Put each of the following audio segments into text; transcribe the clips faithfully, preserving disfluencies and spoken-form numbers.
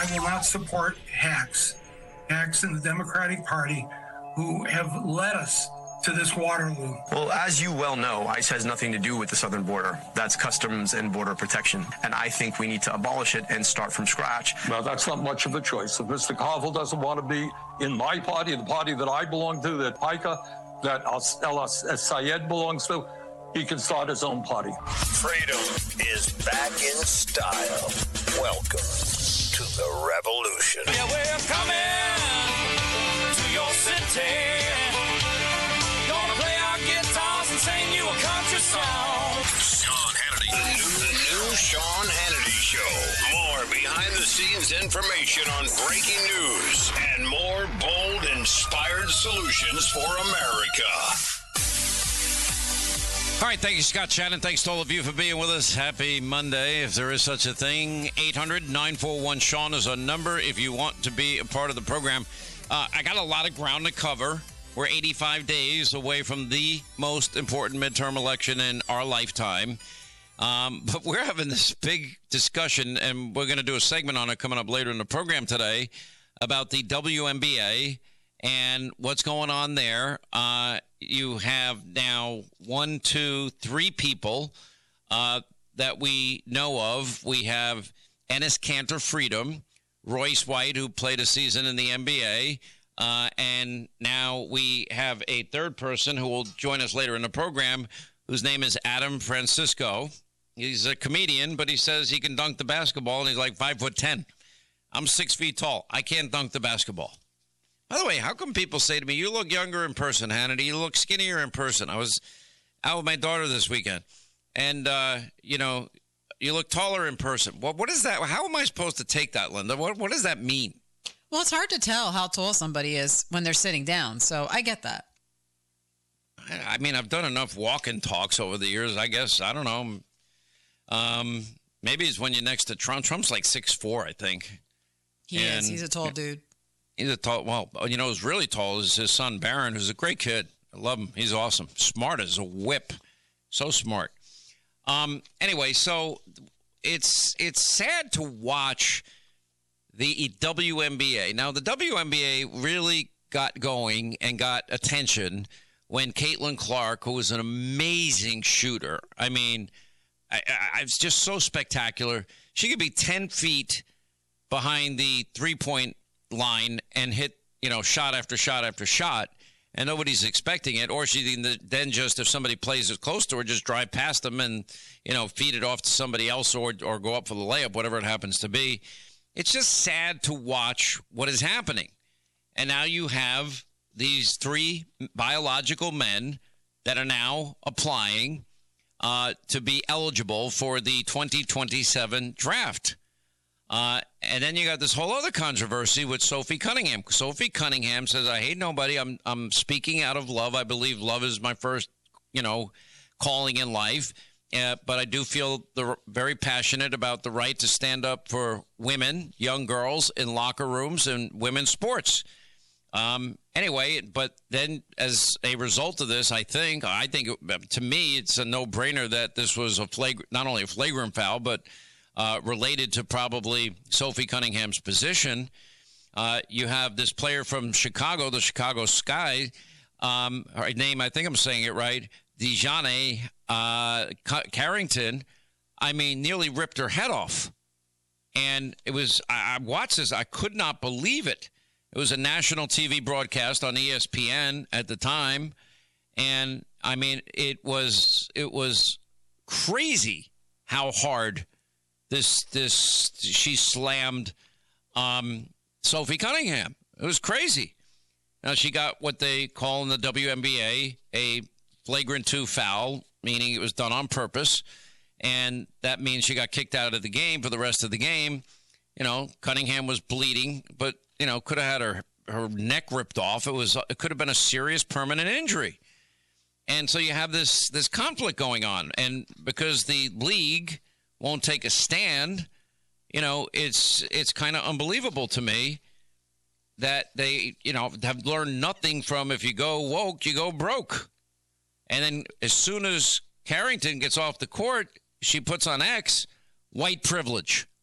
I will not support hacks, hacks in the Democratic Party who have led us to this Waterloo. Well, as you well know, ICE has nothing to do with the southern border. That's Customs and Border Protection. And I think we need to abolish it and start from scratch. Well, that's not much of a choice. If Mister Carville doesn't want to be in my party, the party that I belong to, that PICA, that El Sayed belongs to, he can start his own party. Freedom is back in style. Welcome to the revolution. Yeah, we're coming to your city. Sing you a country song. Sean Hannity. The new, the new Sean Hannity Show. More behind-the-scenes information on breaking news and more bold, inspired solutions for America. All right, thank you, Scott Shannon. Thanks to all of you for being with us. Happy Monday, if there is such a thing. eight hundred nine four one Sean is our number if you want to be a part of the program. Uh, I got a lot of ground to cover. We're eighty-five days away from the most important midterm election in our lifetime. Um, but we're having this big discussion, and we're going to do a segment on it coming up later in the program today about the W N B A and what's going on there. Uh, you have now one, two, three people uh, that we know of. We have Enes Kanter Freedom, Royce White, who played a season in the N B A, Uh, and now we have a third person who will join us later in the program, whose name is Adam Francisco. He's a comedian, but he says he can dunk the basketball, and he's like five foot ten. I'm six feet tall. I can't dunk the basketball. By the way, how come people say to me, you look younger in person, Hannity? You look skinnier in person. I was out with my daughter this weekend, and, uh, you know, you look taller in person. What, what is that? How am I supposed to take that, Linda? What, what does that mean? Well, it's hard to tell how tall somebody is when they're sitting down, so I get that. I mean, I've done enough walk-in talks over the years, I guess. I don't know. Um, maybe it's when you're next to Trump. Trump's like six foot four, I think. He and is. He's a tall dude. He's a tall, well, you know, who's really tall is his son, Barron, who's a great kid. I love him. He's awesome. Smart as a whip. So smart. Um, anyway, so it's it's sad to watch the W N B A. Now, the W N B A really got going and got attention when Caitlin Clark, who was an amazing shooter, I mean, I, I, it's just so spectacular. She could be ten feet behind the three-point line and hit, you know, shot after shot after shot, and nobody's expecting it. Or she then just, if somebody plays it close to her, just drive past them and, you know, feed it off to somebody else or or go up for the layup, whatever it happens to be. It's just sad to watch what is happening. And now you have these three biological men that are now applying uh, to be eligible for the twenty twenty-seven draft. Uh, and then you got this whole other controversy with Sophie Cunningham. Sophie Cunningham says, I hate nobody. I'm I'm speaking out of love. I believe love is my first, you know, calling in life. Uh, but I do feel the, very passionate about the right to stand up for women, young girls in locker rooms and women's sports. Um, anyway, but then as a result of this, I think, I think it, to me, it's a no-brainer that this was a flagrant, not only a flagrant foul, but uh, related to probably Sophie Cunningham's position. Uh, you have this player from Chicago, the Chicago Sky, um, her name, I think I'm saying it right, DeJounte uh, Carrington, I mean, nearly ripped her head off. And it was, I, I watched this, I could not believe it. It was a national T V broadcast on E S P N at the time. And, I mean, it was, it was crazy how hard this, this, she slammed um, Sophie Cunningham. It was crazy. Now, she got what they call in the W N B A a flagrant two foul, meaning it was done on purpose, and that means she got kicked out of the game for the rest of the game. You know, Cunningham was bleeding, but, you know, could have had her, her neck ripped off. It was it could have been a serious permanent injury. And so you have this this conflict going on, and because the league won't take a stand, you know, it's it's kind of unbelievable to me that they, you know, have learned nothing from if you go woke, you go broke. And then as soon as Carrington gets off the court, she puts on X, white privilege.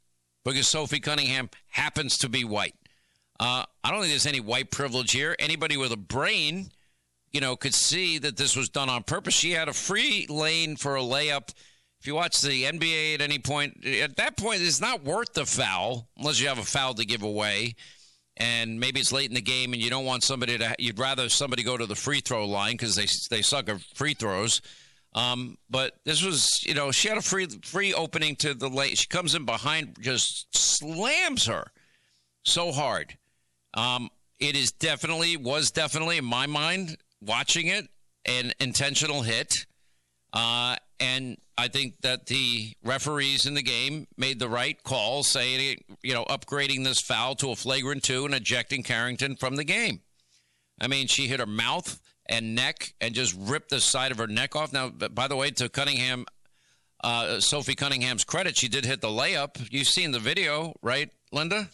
because Sophie Cunningham happens to be white. Uh, I don't think there's any white privilege here. Anybody with a brain, you know, could see that this was done on purpose. She had a free lane for a layup. If you watch the N B A at any point, at that point, it's not worth the foul unless you have a foul to give away. And maybe it's late in the game and you don't want somebody to, you'd rather somebody go to the free throw line because they, they suck at free throws. Um, but this was, you know, she had a free free opening to the lane. She comes in behind, just slams her so hard. Um, it is definitely, was definitely, in my mind, watching it, an intentional hit. Uh, and I think that the referees in the game made the right call, saying, you know, upgrading this foul to a flagrant two and ejecting Carrington from the game. I mean, she hit her mouth and neck and just ripped the side of her neck off. Now, by the way, to Cunningham, uh, Sophie Cunningham's credit, she did hit the layup. You've seen the video, right, Linda?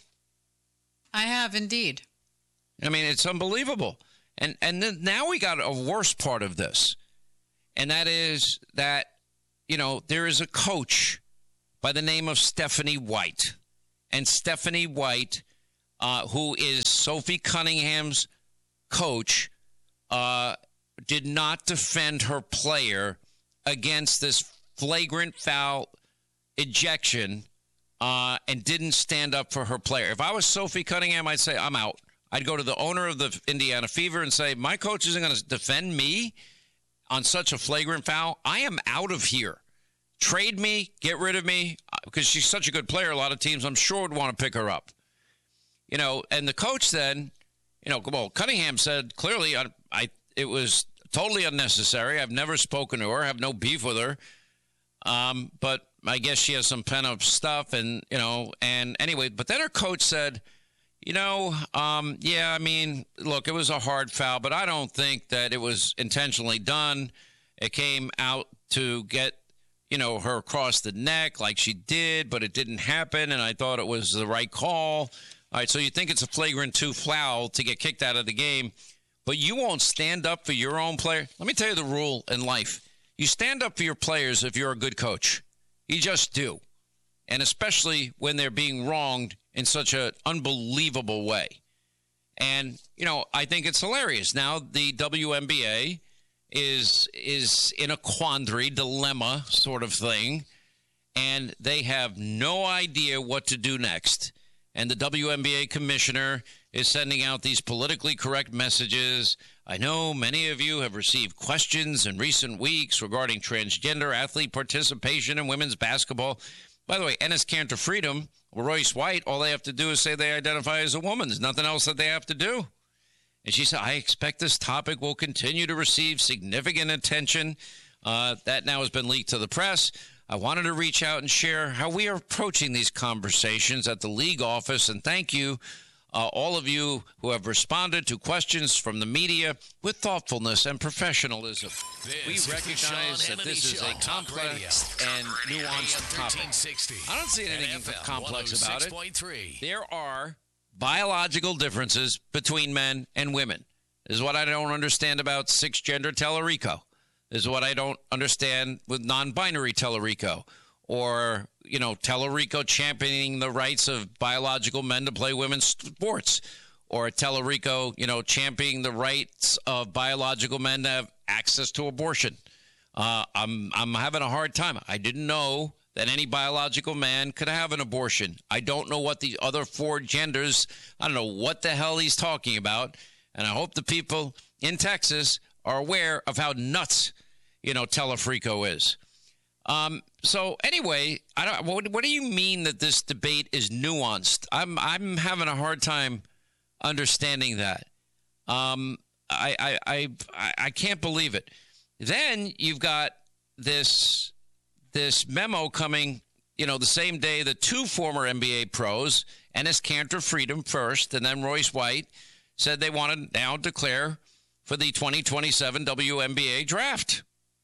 I have indeed. I mean, it's unbelievable. And and then now we got a worse part of this. And that is that, you know, there is a coach by the name of Stephanie White. And Stephanie White, uh, who is Sophie Cunningham's coach, uh, did not defend her player against this flagrant foul ejection uh, and didn't stand up for her player. If I was Sophie Cunningham, I'd say, I'm out. I'd go to the owner of the Indiana Fever and say, my coach isn't going to defend me on such a flagrant foul. I am out of here. Trade me, get rid of me, because she's such a good player. A lot of teams, I'm sure, would want to pick her up. You know, and the coach then, you know, well, Cunningham said clearly, I, I it was totally unnecessary. I've never spoken to her. I have no beef with her. Um, but I guess she has some pent-up stuff, and, you know, and anyway, but then her coach said, you know, um, yeah, I mean, look, it was a hard foul, but I don't think that it was intentionally done. It came out to get, you know, her across the neck like she did, but it didn't happen, and I thought it was the right call. All right, so you think it's a flagrant two foul to get kicked out of the game, but you won't stand up for your own player? Let me tell you the rule in life. You stand up for your players if you're a good coach. You just do. And especially when they're being wronged in such an unbelievable way. And, you know, I think it's hilarious. Now the W N B A is is in a quandary, dilemma sort of thing, and they have no idea what to do next. And the W N B A commissioner is sending out these politically correct messages. I know many of you have received questions in recent weeks regarding transgender athlete participation in women's basketball. By the way, Enes Kanter Freedom or Royce White, all they have to do is say they identify as a woman. There's nothing else that they have to do. And she said, I expect this topic will continue to receive significant attention. Uh, that now has been leaked to the press. I wanted to reach out and share how we are approaching these conversations at the league office. And thank you, uh, all of you who have responded to questions from the media with thoughtfulness and professionalism. This we recognize that this is a complex and nuanced topic. I don't see anything complex about it. There are biological differences between men and women. This is what I don't understand about six-gender Tellerico. This is what I don't understand with non-binary Tellerico. Or, you know, Tellerico championing the rights of biological men to play women's sports. Or Tellerico, you know, championing the rights of biological men to have access to abortion. Uh, I'm I'm having a hard time. I didn't know that any biological man could have an abortion. I don't know what the other four genders, I don't know what the hell he's talking about. And I hope the people in Texas are aware of how nuts, you know, Telefrico is. Um, so anyway, I don't, what, what do you mean that this debate is nuanced? I'm I'm having a hard time understanding that. Um, I, I I I can't believe it. Then you've got this this memo coming, you know, the same day that two former N B A pros, Enes Kanter Freedom first, and then Royce White, said they want to now declare for the twenty twenty-seven W N B A draft.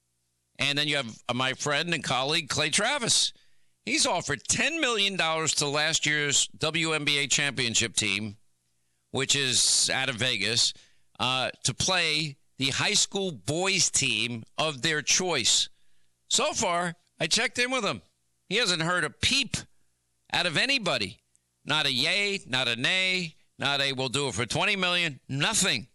And then you have my friend and colleague, Clay Travis. He's offered ten million dollars to last year's W N B A championship team, which is out of Vegas, uh, to play the high school boys team of their choice. So far, I checked in with him. He hasn't heard a peep out of anybody. Not a yay, not a nay, not a we'll do it for twenty million dollars, nothing.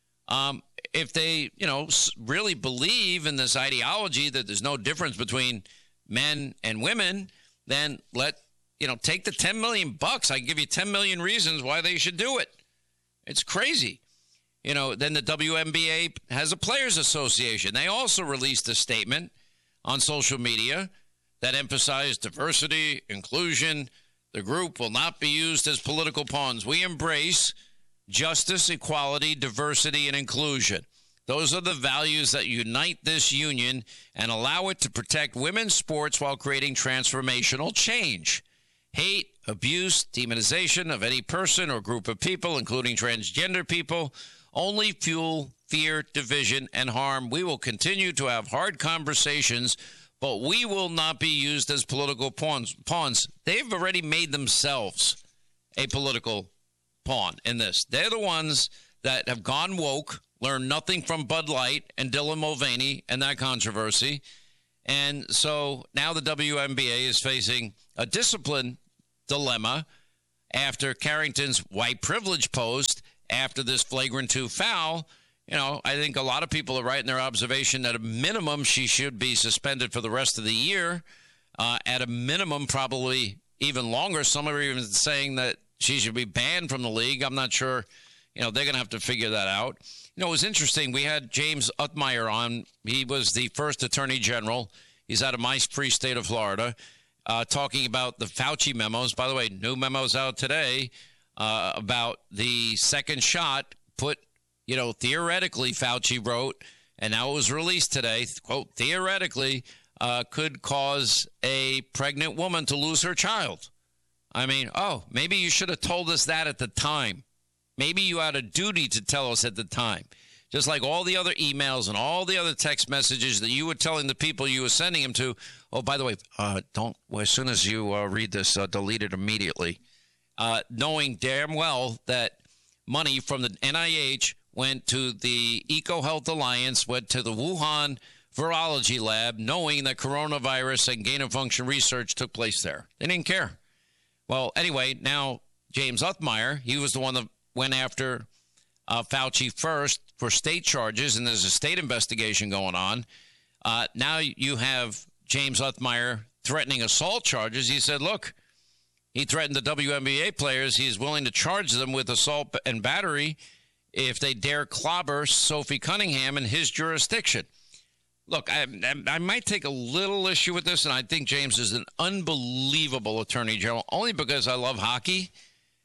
Um, if they, you know, really believe in this ideology that there's no difference between men and women, then let, you know, take the ten million bucks. I can give you ten million reasons why they should do it. It's crazy. You know, then the W N B A has a players association. They also released a statement on social media that emphasized diversity, inclusion. The group will not be used as political pawns. We embrace justice, equality, diversity, and inclusion. Those are the values that unite this union and allow it to protect women's sports while creating transformational change. Hate, abuse, demonization of any person or group of people, including transgender people, only fuel fear, division, and harm. We will continue to have hard conversations, but we will not be used as political pawns. pawns. They've already made themselves a political pawn in this. They're the ones that have gone woke, learned nothing from Bud Light and Dylan Mulvaney and that controversy. And so now the W N B A is facing a discipline dilemma after Carrington's white privilege post after this flagrant two foul. You know, I think a lot of people are right in their observation that at a minimum she should be suspended for the rest of the year. Uh, at a minimum, probably even longer. Some are even saying that she should be banned from the league. I'm not sure. You know, they're going to have to figure that out. You know, it was interesting. We had James Uthmeyer on. He was the first attorney general. He's out of my free state of Florida, uh, talking about the Fauci memos. By the way, new memos out today uh, about the second shot put, you know, theoretically, Fauci wrote, and now it was released today, quote, theoretically, uh, could cause a pregnant woman to lose her child. I mean, oh, maybe you should have told us that at the time. Maybe you had a duty to tell us at the time. Just like all the other emails and all the other text messages that you were telling the people you were sending them to. Oh, by the way, uh, don't, well, as soon as you uh, read this, uh, delete it immediately. Uh, knowing damn well that money from the N I H went to the EcoHealth Alliance, went to the Wuhan Virology Lab, knowing that coronavirus and gain-of-function research took place there. They didn't care. Well, anyway, now James Uthmeyer, he was the one that went after uh, Fauci first for state charges, and there's a state investigation going on. Uh, now you have James Uthmeyer threatening assault charges. He said, look, he threatened the W N B A players. He's willing to charge them with assault and battery if they dare clobber Sophie Cunningham in his jurisdiction. Look, I, I might take a little issue with this, and I think James is an unbelievable attorney general, only because I love hockey.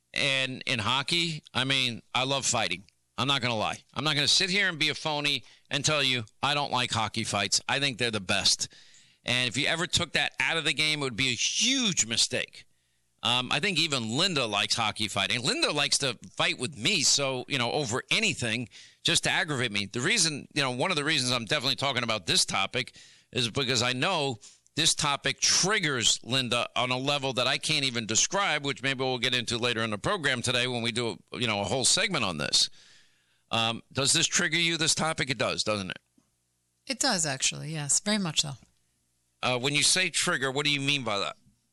And in hockey, I mean, I love fighting. I'm not going to lie. I'm not going to sit here and be a phony and tell you I don't like hockey fights. I think they're the best. And if you ever took that out of the game, it would be a huge mistake. Um, I think even Linda likes hockey fighting. Linda likes to fight with me, so, you know, over anything, just to aggravate me. The reason, you know, one of the reasons I'm definitely talking about this topic is because I know this topic triggers Linda on a level that I can't even describe, which maybe we'll get into later in the program today when we do, you know, a whole segment on this. Um, does this trigger you, this topic? It does, doesn't it? It does, actually, yes, very much so. Uh, when you say trigger, what do you mean by that?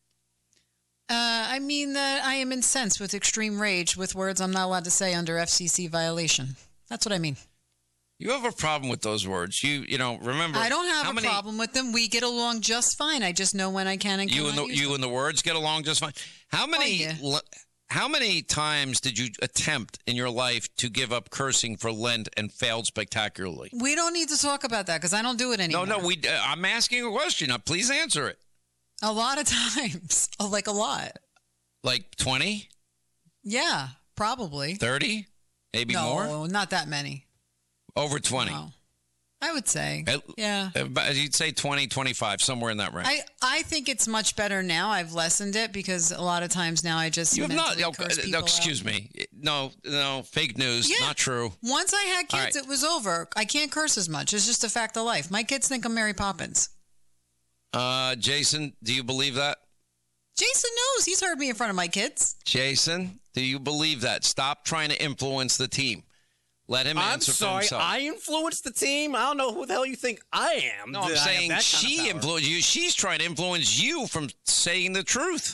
Uh, I mean that I am incensed with extreme rage with words I'm not allowed to say under F C C violation. That's what I mean. You have a problem with those words. You you know, remember. I don't have how a many, problem with them. We get along just fine. I just know when I can and you cannot and the use you them. and the words get along just fine. How many Oh, yeah. le- how many times did you attempt in your life to give up cursing for Lent and failed spectacularly? We don't need to talk about that because I don't do it anymore. No, no, we. Uh, I'm asking a question. Now, please answer it. A lot of times. Oh, like a lot. Like twenty? Yeah, probably. thirty? Maybe no, more? not that many. Over twenty? No. I would say. At, yeah. uh, You'd say twenty, twenty-five, somewhere in that range. I, I think it's much better now. I've lessened it because a lot of times now I just You have not. mentally No, curse no, people excuse out. me. No, no, fake news. Yeah. Not true. Once I had All kids, right. it was over. I can't curse as much. It's just a fact of life. My kids think I'm Mary Poppins. Uh, Jason, do you believe that? Jason knows. He's heard me in front of my kids. Jason, do you believe that? Stop trying to influence the team. Let him I'm answer for sorry, himself. I influenced the team? I don't know who the hell you think I am. no, I'm that I have saying that kind of she power. influenced you. She's trying to influence you from saying the truth.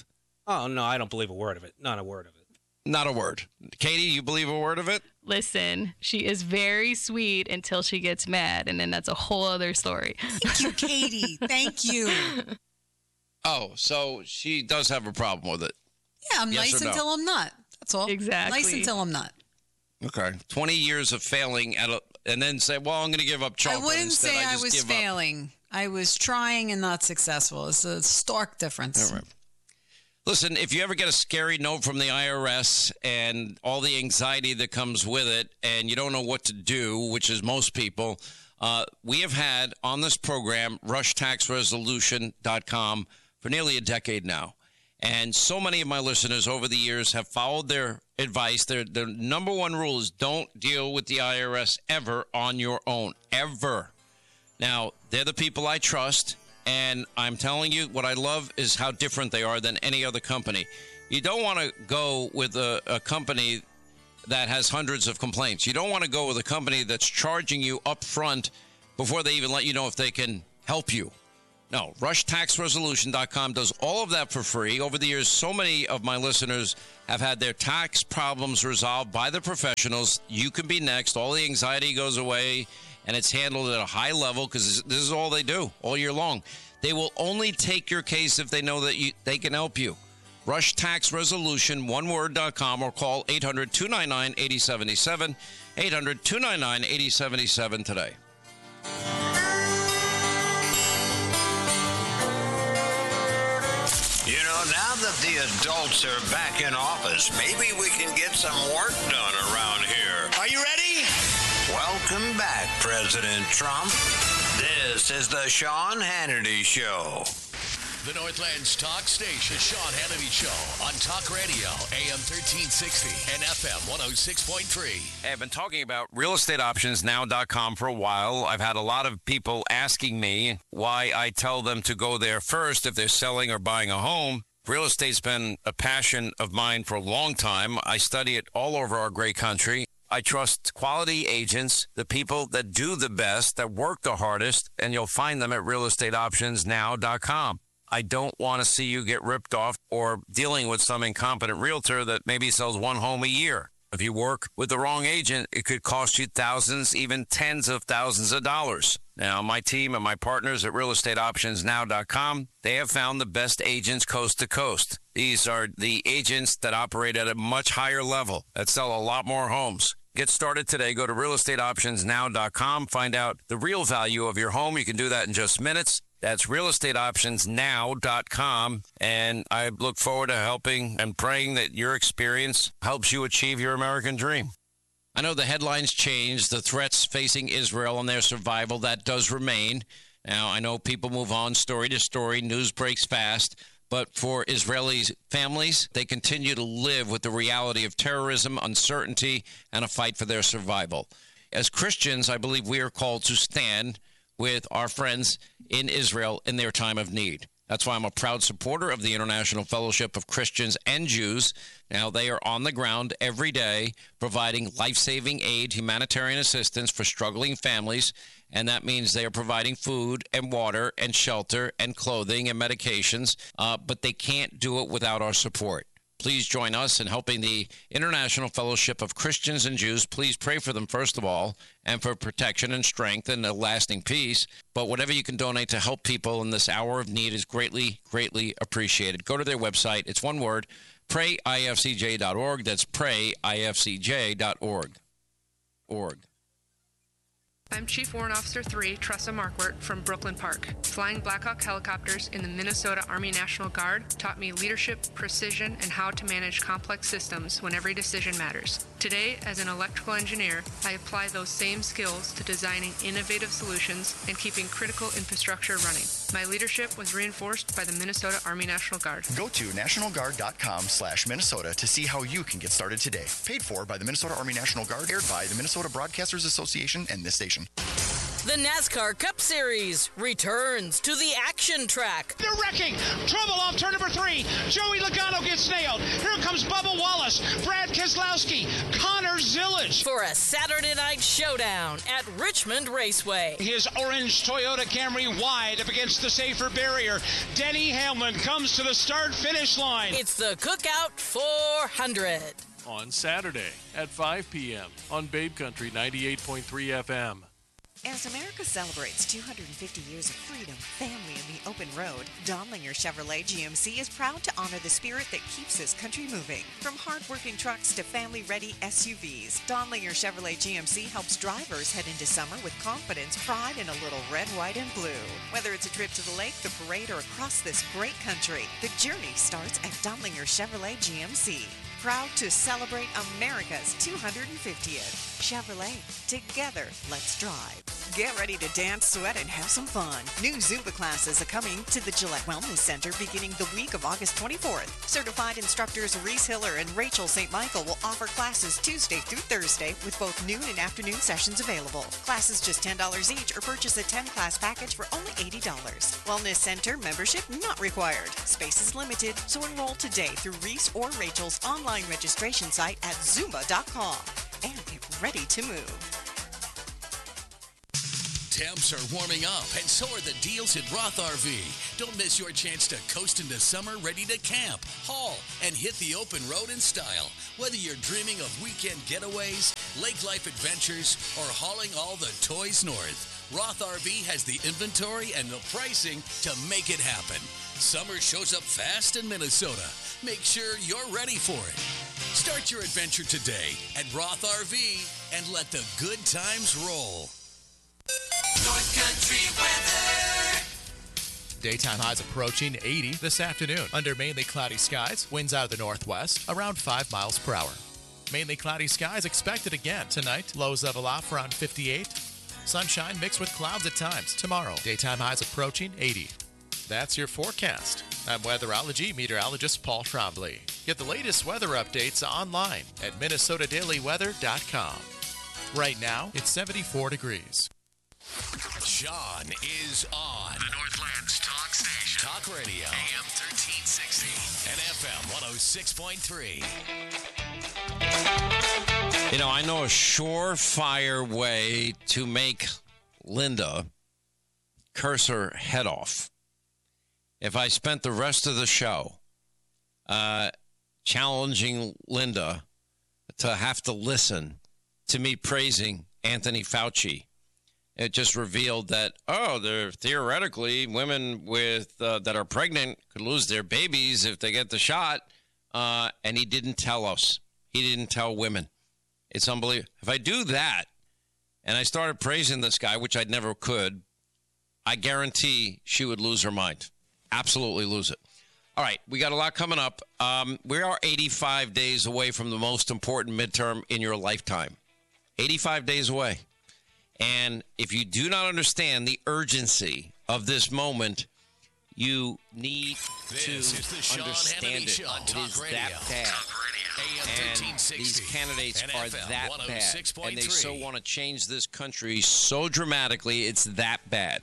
Oh, no, I don't believe a word of it. Not a word of it. Not a word. Katie, you believe a word of it? Listen, she is very sweet until she gets mad, and then that's a whole other story. Thank you, Katie. Thank you. Oh, so she does have a problem with it. Yeah, I'm Yes nice or no? until I'm not. That's all. Exactly. Nice until I'm not. Okay. twenty years of failing at a, and then say, well, I'm going to give up chocolate I wouldn't instead. say I, just was give up. failing. I was trying and not successful. It's a stark difference. All right. Listen, if you ever get a scary note from the I R S and all the anxiety that comes with it, and you don't know what to do, which is most people, uh, we have had on this program rush tax resolution dot com for nearly a decade now. And so many of my listeners over the years have followed their advice. Their, their number one rule is don't deal with the I R S ever on your own, ever. Now, they're the people I trust. And I'm telling you, what I love is how different they are than any other company. You don't want to go with a, a company that has hundreds of complaints. You don't want to go with a company that's charging you up front before they even let you know if they can help you. No, rush tax resolution dot com does all of that for free. Over the years, so many of my listeners have had their tax problems resolved by the professionals. You can be next. All the anxiety goes away. And it's handled at a high level because this is all they do all year long. They will only take your case if they know that you, they can help you. Rush Tax Resolution, one word dot com, or call eight hundred, two nine nine, eight oh seven seven, eight hundred, two nine nine, eight oh seven seven today. You know, now that the adults are back in office, maybe we can get some work done around here. Are you ready? Welcome back, President Trump. This is the Sean Hannity Show. The Northland's talk station, The Sean Hannity Show, on Talk Radio, A M thirteen sixty and F M one oh six point three. Hey, I've been talking about real estate options now dot com for a while. I've had a lot of people asking me why I tell them to go there first if they're selling or buying a home. Real estate's been a passion of mine for a long time. I study it all over our great country. I trust quality agents, the people that do the best, that work the hardest, and you'll find them at real estate options now dot com. I don't want to see you get ripped off or dealing with some incompetent realtor that maybe sells one home a year. If you work with the wrong agent, it could cost you thousands, even tens of thousands of dollars. Now, my team and my partners at real estate options now dot com, they have found the best agents coast to coast. These are the agents that operate at a much higher level, that sell a lot more homes. Get started today. Go to real estate options now dot com. Find out the real value of your home. You can do that in just minutes. That's real estate options now dot com. And I look forward to helping and praying that your experience helps you achieve your American dream. I know the headlines changed, the threats facing Israel and their survival, that does remain. Now, I know people move on story to story. News breaks fast. But for Israeli families, they continue to live with the reality of terrorism, uncertainty, and a fight for their survival. As Christians, I believe we are called to stand with our friends in Israel in their time of need. That's why I'm a proud supporter of the International Fellowship of Christians and Jews. Now, they are on the ground every day providing life-saving aid, humanitarian assistance for struggling families, and that means they are providing food and water and shelter and clothing and medications, uh, but they can't do it without our support. Please join us in helping the International Fellowship of Christians and Jews. Please pray for them, first of all, and for protection and strength and a lasting peace. But whatever you can donate to help people in this hour of need is greatly, greatly appreciated. Go to their website. It's one word, pray I F C J dot org. That's pray I F C J dot org. Org. I'm Chief Warrant Officer three, Tressa Markwart from Brooklyn Park. Flying Black Hawk helicopters in the Minnesota Army National Guard taught me leadership, precision, and how to manage complex systems when every decision matters. Today, as an electrical engineer, I apply those same skills to designing innovative solutions and keeping critical infrastructure running. My leadership was reinforced by the Minnesota Army National Guard. Go to national guard dot com slash Minnesota to see how you can get started today. Paid for by the Minnesota Army National Guard, aired by the Minnesota Broadcasters Association and this station. The NASCAR Cup Series returns to the action track. They're wrecking. Trouble off turn number three. Joey Logano gets nailed. Here comes Bubba Wallace. Plus, Brad Keselowski, Connor Zillage. For a Saturday night showdown at Richmond Raceway. His orange Toyota Camry wide up against the safer barrier. Denny Hamlin comes to the start-finish line. It's the Cookout four hundred. On Saturday at five p.m. on Babe Country ninety-eight point three F M. As America celebrates two hundred fifty years of freedom, family, and the open road, Donlinger Chevrolet G M C is proud to honor the spirit that keeps this country moving. From hard-working trucks to family-ready S U Vs, Donlinger Chevrolet G M C helps drivers head into summer with confidence, pride, and a little red, white, and blue. Whether it's a trip to the lake, the parade, or across this great country, the journey starts at Donlinger Chevrolet G M C. Proud to celebrate America's two hundred fiftieth. Chevrolet, together, let's drive. Get ready to dance, sweat, and have some fun. New Zumba classes are coming to the Gillette Wellness Center beginning the week of August twenty-fourth. Certified instructors Reese Hiller and Rachel Saint Michael will offer classes Tuesday through Thursday with both noon and afternoon sessions available. Classes just ten dollars each or purchase a ten-class package for only eighty dollars. Wellness Center membership not required. Space is limited, so enroll today through Reese or Rachel's online registration site at zumba dot com and get ready to move. Temps are warming up, and so are the deals at Roth R V. Don't miss your chance to coast into summer ready to camp, haul, and hit the open road in style. Whether you're dreaming of weekend getaways, lake life adventures, or hauling all the toys north, Roth R V has the inventory and the pricing to make it happen. Summer shows up fast in Minnesota. Make sure you're ready for it. Start your adventure today at Roth R V and let the good times roll. North Country weather. Daytime highs approaching eighty this afternoon. Under mainly cloudy skies, winds out of the northwest, around five miles per hour. Mainly cloudy skies expected again tonight. Lows level off around fifty-eight. Sunshine mixed with clouds at times. Tomorrow, daytime highs approaching eighty. That's your forecast. I'm weatherology meteorologist Paul Trombley. Get the latest weather updates online at minnesota daily weather dot com. Right now, it's seventy-four degrees. Sean is on. The Northland's talk station. Talk radio. A M thirteen sixty and F M one oh six point three. You know, I know a surefire way to make Linda curse her head off. If I spent the rest of the show uh, challenging Linda to have to listen to me praising Anthony Fauci, it just revealed that, oh, they're theoretically women with uh, that are pregnant could lose their babies if they get the shot. Uh, and he didn't tell us. He didn't tell women. It's unbelievable. If I do that and I started praising this guy, which I never could, I guarantee she would lose her mind. Absolutely lose it. All right, we got a lot coming up. Um, we are eighty-five days away from the most important midterm in your lifetime. eighty-five days away. And if you do not understand the urgency of this moment, you need This to is the Sean understand Hannity it. Show on It Talk is Radio. that bad. A M And thirteen sixty these candidates and are F M that one oh bad. six point And they three. so want to change this country so dramatically, it's that bad.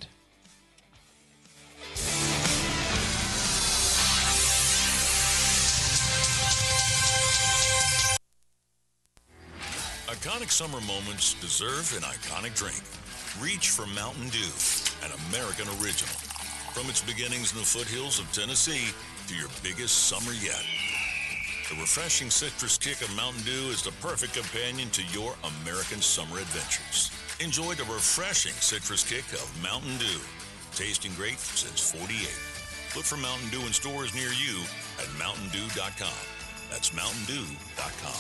Iconic summer moments deserve an iconic drink. Reach for Mountain Dew, an American original. From its beginnings in the foothills of Tennessee to your biggest summer yet. The refreshing citrus kick of Mountain Dew is the perfect companion to your American summer adventures. Enjoy the refreshing citrus kick of Mountain Dew. Tasting great since forty-eight. Look for Mountain Dew in stores near you at mountain dew dot com. That's mountain dew dot com.